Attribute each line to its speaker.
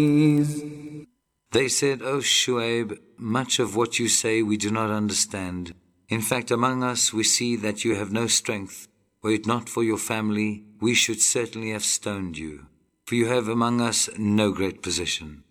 Speaker 1: They said, O Shu'aib, much of what you say we do not understand. In fact, among us we see that you have no strength. Were it not for your family, we should certainly have stoned you. For you have among us no great position.